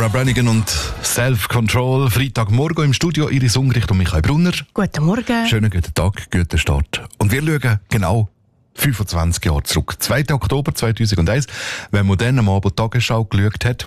Barbara Brannigan und Self-Control. Freitagmorgen im Studio Iris Ungericht und Michael Brunner. Guten Morgen. Schönen guten Tag, guten Start. Und wir schauen genau 25 Jahre zurück. 2. Oktober 2001, wenn man dann am Abend die Tagesschau geschaut hat.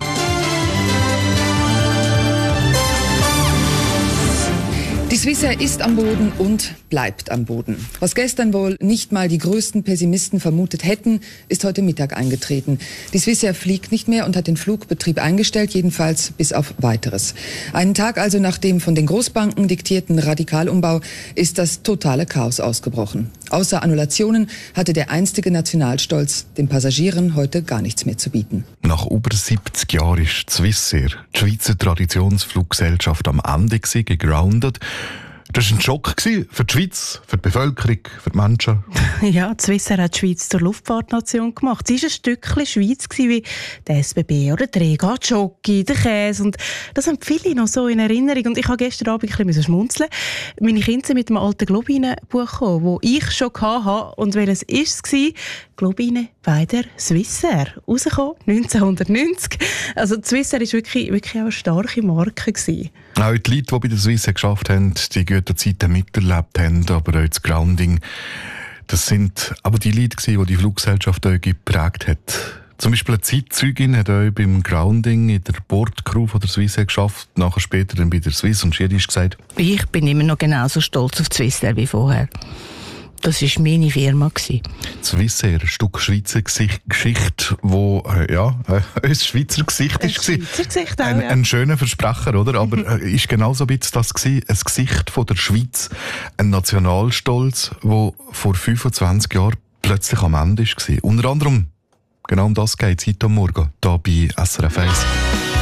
Die Swissair ist am Boden und bleibt am Boden. Was gestern wohl nicht mal die größten Pessimisten vermutet hätten, ist heute Mittag eingetreten. Die Swissair fliegt nicht mehr und hat den Flugbetrieb eingestellt, jedenfalls bis auf Weiteres. Einen Tag also nach dem von den Großbanken diktierten Radikalumbau ist das totale Chaos ausgebrochen. Außer Annulationen hatte der einstige Nationalstolz den Passagieren heute gar nichts mehr zu bieten. Nach über 70 Jahren ist die Swissair, die Schweizer Traditionsfluggesellschaft, am Ende gegroundet. Das war ein Schock für die Schweiz, für die Bevölkerung, für die Menschen. Ja, die Swissair hat die Schweiz zur Luftfahrtnation gemacht. Sie war ein Stückchen Schweiz wie der SBB oder der Rega, die Schoki, der Käse. Und das haben viele noch so in Erinnerung. Und ich habe gestern Abend ein bisschen schmunzeln. Meine Kinder sind mit dem alten Globine-Buch gekommen, das ich schon hatte. Und welches war es? Globine bei der Swissair. Rausgekommen 1990. Also die Swissair war wirklich auch eine starke Marke gewesen. Auch die Leute, die bei der Swissair geschafft haben, die guten Zeiten miterlebt haben, aber auch das Grounding, das sind aber die Leute gewesen, die die Fluggesellschaft auch geprägt hat. Zum Beispiel eine Zeitzeugin hat auch beim Grounding in der Bordcrew von der Swissair geschafft, nachher später dann bei der Swiss, und sie hat gesagt: Ich bin immer noch genauso stolz auf die Swissair wie vorher. Das war meine Firma. Die Swissair, ein Stück Schweizer Geschichte, wo ein Schweizer Gesicht war. Ein schöner Versprecher, oder? Aber ist genauso ein bisschen das gewesen, ein Gesicht von der Schweiz, ein Nationalstolz, der vor 25 Jahren plötzlich am Ende war. Unter anderem, genau um das geht es heute Morgen, hier bei SRF 1.